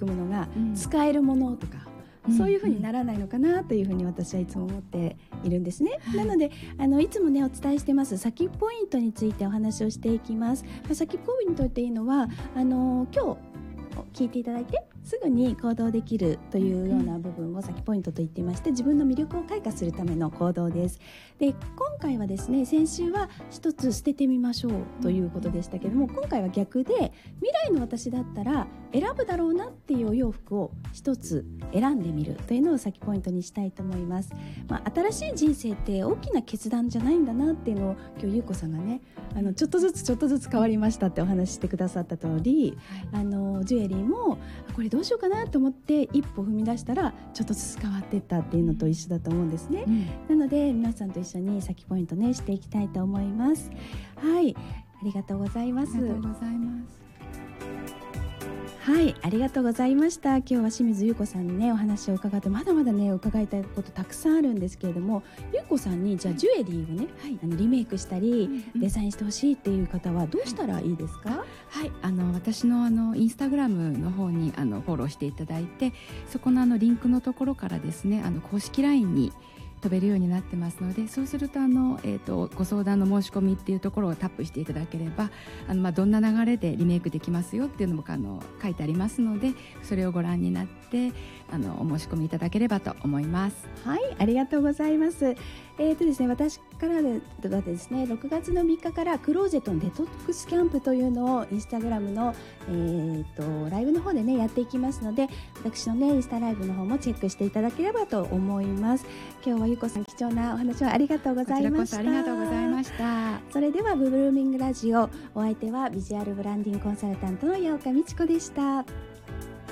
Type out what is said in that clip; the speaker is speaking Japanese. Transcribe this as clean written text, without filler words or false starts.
組むのが使えるものとか、そういうふうにならないのかなというふうに私はいつも思っているんですね。なのでいつもねお伝えしてます先ポイントについてお話をしていきます。先ポイントっていうのは今日聞いていただいてすぐに行動できるというような部分を先ポイントと言っていまして、自分の魅力を開花するための行動です。で、今回はですね、先週は一つ捨ててみましょうということでしたけども、今回は逆で未来の私だったら選ぶだろうなっていうお洋服を一つ選んでみるというのを先ポイントにしたいと思います。新しい人生って大きな決断じゃないんだなっていうのを今日ゆうこさんがねちょっとずつ変わりましたってお話ししてくださった通り、ジュエリーもこれどうしようかなと思って一歩踏み出したらちょっとずつ変わっていったっていうのと一緒だと思うんですね。なので皆さんと一緒に先ポイントねしていきたいと思います。はい、ありがとうございます。 ありがとうございます。 はい、ありがとうございました。今日は清水優子さんにねお話を伺って、まだまだね伺いたいことたくさんあるんですけれども、優子さんにじゃあジュエリーをね、リメイクしたり、デザインしてほしいっていう方はどうしたらいいですか？ はい、私のインスタグラムの方にフォローしていただいて、そこのリンクのところからですね公式 LINE に飛べるようになってますので、そうするとご相談の申し込みっていうところをタップしていただければどんな流れでリメイクできますよっていうのも書いてありますので、それをご覧になってお申し込みいただければと思います。 はい、ありがとうございます。ですね、私からはですね6月の3日からクローゼットのデトックスキャンプというのをインスタグラムの、ライブの方でねやっていきますので、私のねインスタライブの方もチェックしていただければと思います。今日はゆこさん貴重なお話をありがとうございました。 こちらこそありがとうございました。 それではブルーミングラジオ、お相手はビジュアルブランディングコンサルタントの八岡美智子でした。